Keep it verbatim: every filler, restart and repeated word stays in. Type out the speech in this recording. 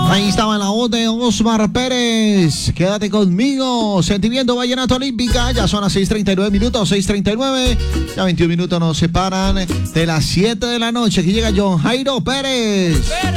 Ahí estaba la voz de Osmar Pérez. Quédate conmigo. Sentimiento Vallenato Olímpica. Ya son las seis treinta y nueve minutos, seis treinta y nueve. Ya veintiún minutos nos separan de las siete de la noche. Aquí llega John Jairo Pérez. Pérez.